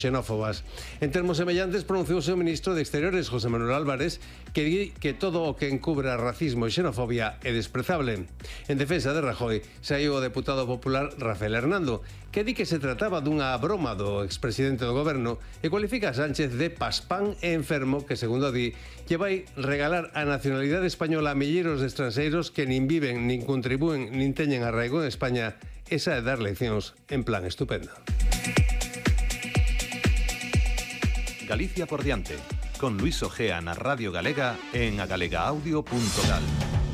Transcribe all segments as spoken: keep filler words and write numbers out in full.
xenófobas. En termos semellantes pronunciouse o ministro de Exteriores, José Manuel Álvarez, que di que todo o que encubra racismo e xenofobia é desprezable. En defensa de Rajoy, saiu o deputado popular Rafael Hernando, que di que se trataba dunha broma do expresidente do goberno e cualifica a Sánchez de paspán e enfermo que, segundo di, lle vai regalar a nacionalidade española a milleiros de estranxeiros que nin viven, nin contribúen, nin teñen arraigo en España. Esa é dar leccións en plan estupendo. Galicia por diante, con Luis Ojea na Radio Galega en agalegaaudio punto gal.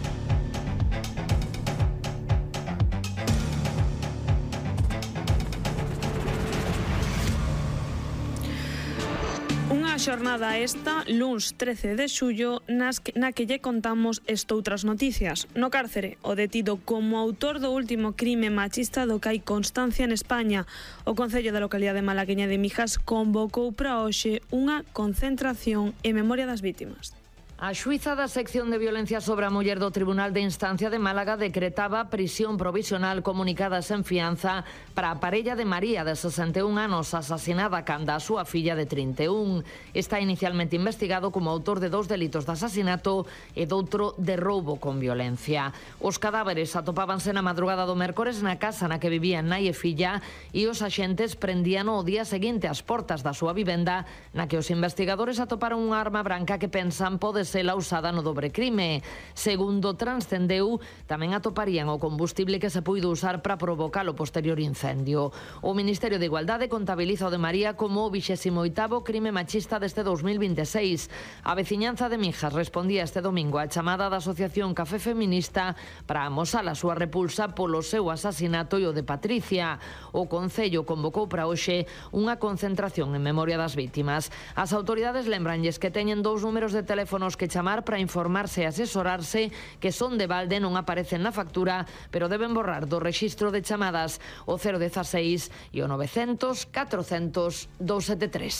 Unha xornada esta, luns trece de xullo, nas que, na que lle contamos estoutras noticias. No cárcere, o detido como autor do último crime machista do que hai constancia en España. O Concello da localidade malagueña de Mijas convocou para hoxe unha concentración en memoria das vítimas. A xuíza da sección de violencia sobre a muller do Tribunal de Instancia de Málaga decretaba prisión provisional comunicada sen fianza para a parella de María, de sesenta e un anos, asasinada canda a súa filla de trinta e un. Está inicialmente investigado como autor de dous delitos de asasinato e doutro de roubo con violencia. Os cadáveres atopábanse na madrugada do mércores na casa na que vivían nai e filla e os axentes prendían o día seguinte ás portas da súa vivenda, na que os investigadores atoparon unha arma branca que pensan pode ser la usada no dobre crime. Segundo transcendeu, tamén atoparían o combustible que se puido usar para provocar o posterior incendio. O Ministerio de Igualdade contabiliza o de María como o vixésimo oitavo crime machista deste dos mil vinte e seis. A veciñanza de Mijas respondía este domingo á chamada da Asociación Café Feminista para amosar a súa repulsa polo seu asasinato e o de Patricia. O Concello convocou para hoxe unha concentración en memoria das vítimas. As autoridades lembranlles que teñen dous números de teléfonos que chamar para informarse e asesorarse, que son de balde, non aparecen na factura, pero deben borrar do rexistro de chamadas o cero dezasseis e o novecientos catrocentos doscientos setenta e tres.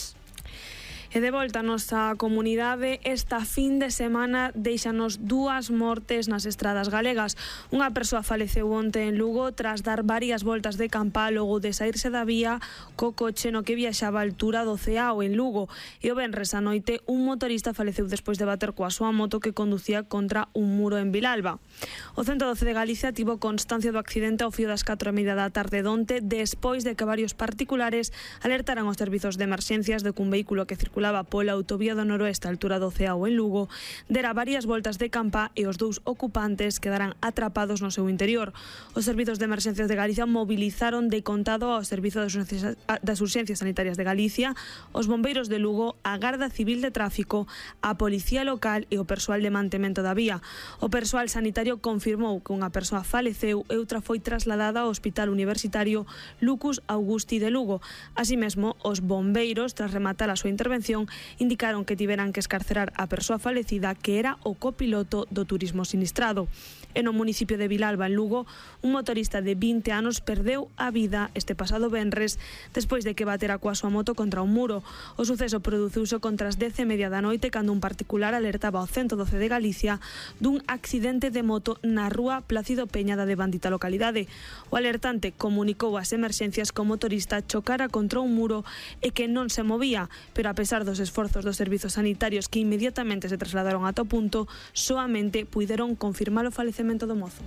E de volta a nosa comunidade, esta fin de semana deixanos dúas mortes nas estradas galegas. Unha persoa faleceu onte en Lugo tras dar varias voltas de campa logo de saírse da vía co coche no que viaxaba a altura do Ceao en Lugo. E o venres a noite un motorista faleceu despois de bater coa súa moto que conducía contra un muro en Vilalba. O ciento doce de Galicia tivo constancia do accidente ao fío das catro e media da tarde donte, despois de que varios particulares alertaran os servizos de emerxencias de que un vehículo que circulaba pola autovía do noroeste a altura do Ceao en Lugo dera varias voltas de campa e os dous ocupantes quedaran atrapados no seu interior. Os servizos de emerxencias de Galicia movilizaron de contado ao Servizo das Urxencias Sanitarias de Galicia, os bombeiros de Lugo, a Garda Civil de Tráfico, a Policía Local e o persoal de mantemento da vía. O persoal sanitario confirmou que unha persoa faleceu e outra foi trasladada ao Hospital Universitario Lucus Augusti de Lugo. Así mesmo, os bombeiros, tras rematar a súa intervención, indicaron que tiveran que escarcerar a persoa falecida, que era o copiloto do turismo sinistrado. E no municipio de Vilalba, en Lugo, un motorista de vinte anos perdeu a vida este pasado venres despois de que batera coa súa moto contra un muro. O suceso produciuse contra as dez e media da noite cando un particular alertaba ao ciento doce de Galicia dun accidente de moto na rúa Plácido Peña da devandita localidade. O alertante comunicou ás emerxencias que o motorista chocara contra un muro e que non se movía, pero a pesar dos esforzos dos servizos sanitarios que inmediatamente se trasladaron ata o punto, soamente puideron confirmar o falecemento do mozo.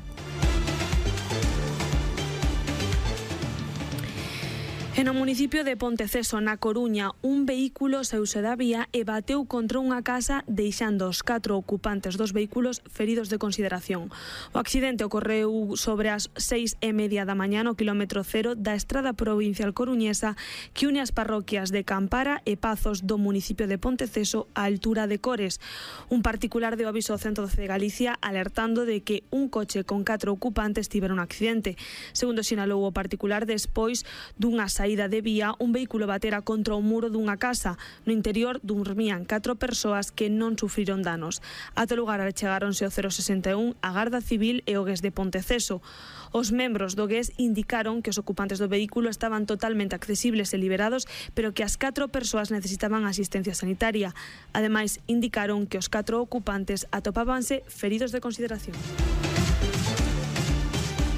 E no municipio de Ponteceso, na Coruña, un vehículo seuse da vía e bateu contra unha casa deixando os catro ocupantes dos vehículos feridos de consideración. O accidente ocorreu sobre as seis e media da mañá no kilómetro cero da estrada provincial coruñesa que une as parroquias de Campara e Pazos do municipio de Ponteceso á altura de Cores. Un particular deu aviso ao ciento doce de Galicia alertando de que un coche con catro ocupantes tivera un accidente. Segundo sinalou o particular, despois dunha saída de vía, un vehículo batera contra o muro dunha casa. No interior dormían catro persoas que non sufriron danos. Ata o lugar achegáronse o cero sesenta e un, a Garda Civil e o G E S de Ponteceso. Os membros do G E S indicaron que os ocupantes do vehículo estaban totalmente accesibles e liberados, pero que as catro persoas necesitaban asistencia sanitaria. Ademais, indicaron que os catro ocupantes atopábanse feridos de consideración.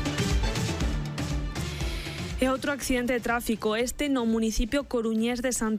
E outro accidente de tráfico, este no municipio coruñés de Santa